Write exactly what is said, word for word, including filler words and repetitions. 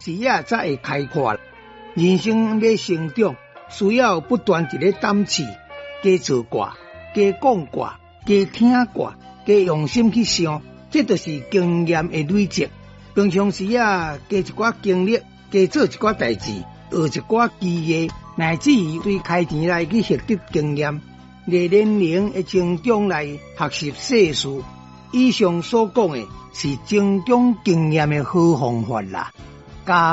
视野才会开阔。人生要成长，需要不断伫咧胆试，加做挂，加讲挂，加听挂，加用心去想，这就是经验的累积。平常时啊，加一寡经历，加做一寡代志，学一寡技艺，乃至于对开钱来去获得经验，历年龄的成长来学习世事。以上所讲的是增长经验的好方法啦。